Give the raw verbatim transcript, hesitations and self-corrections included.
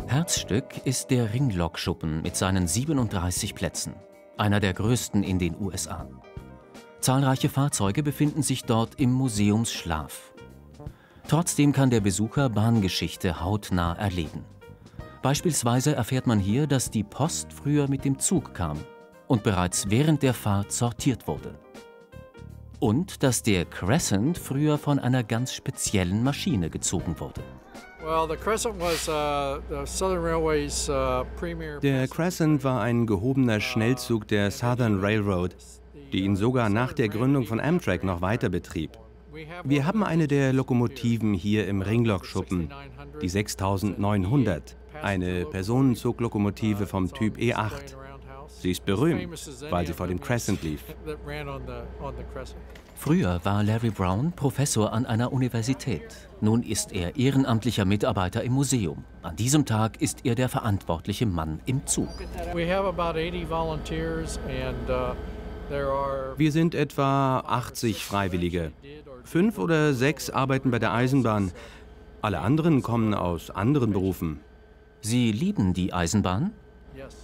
Herzstück ist der Ringlokschuppen mit seinen siebenunddreißig Plätzen, einer der größten in den U S A. Zahlreiche Fahrzeuge befinden sich dort im Museumsschlaf. Trotzdem kann der Besucher Bahngeschichte hautnah erleben. Beispielsweise erfährt man hier, dass die Post früher mit dem Zug kam und bereits während der Fahrt sortiert wurde. Und dass der Crescent früher von einer ganz speziellen Maschine gezogen wurde. Der Crescent war ein gehobener Schnellzug der Southern Railroad, die ihn sogar nach der Gründung von Amtrak noch weiter betrieb. Wir haben eine der Lokomotiven hier im Ringlokschuppen, die sechstausendneunhundert, eine Personenzuglokomotive vom Typ E acht. Sie ist berühmt, weil sie vor dem Crescent lief. Früher war Larry Brown Professor an einer Universität. Nun ist er ehrenamtlicher Mitarbeiter im Museum. An diesem Tag ist er der verantwortliche Mann im Zug. Wir sind etwa achtzig Freiwillige. Fünf oder sechs arbeiten bei der Eisenbahn. Alle anderen kommen aus anderen Berufen. Sie lieben die Eisenbahn?